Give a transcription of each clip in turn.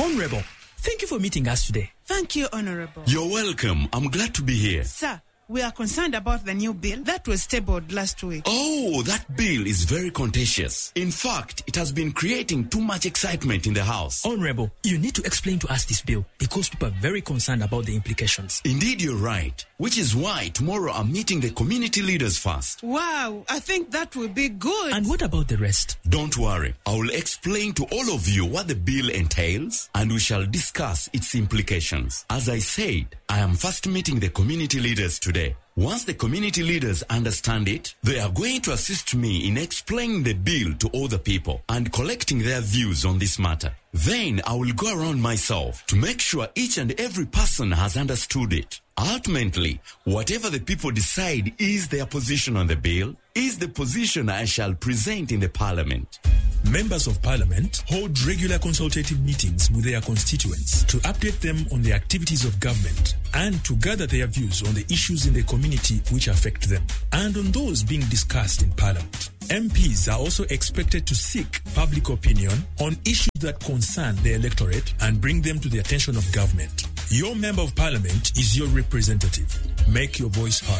Honorable, thank you for meeting us today. Thank you, Honorable. You're welcome. I'm glad to be here. Sir, we are concerned about the new bill that was tabled last week. Oh, that bill is very contentious. In fact, it has been creating too much excitement in the House. Honorable, you need to explain to us this bill because people are very concerned about the implications. Indeed, you're right. Which is why tomorrow I'm meeting the community leaders first. Wow, I think that will be good. And what about the rest? Don't worry. I will explain to all of you what the bill entails and we shall discuss its implications. As I said, I am first meeting the community leaders today. Once the community leaders understand it, they are going to assist me in explaining the bill to all the people and collecting their views on this matter. Then I will go around myself to make sure each and every person has understood it. Ultimately, whatever the people decide is their position on the bill, is the position I shall present in the Parliament. Members of Parliament hold regular consultative meetings with their constituents to update them on the activities of government and to gather their views on the issues in the community which affect them and on those being discussed in Parliament. MPs are also expected to seek public opinion on issues that concern the electorate and bring them to the attention of government. Your Member of Parliament is your representative. Make your voice heard.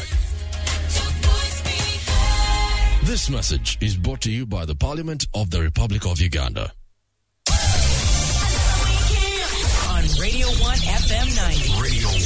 This message is brought to you by the Parliament of the Republic of Uganda. On Radio 1 FM 90. Radio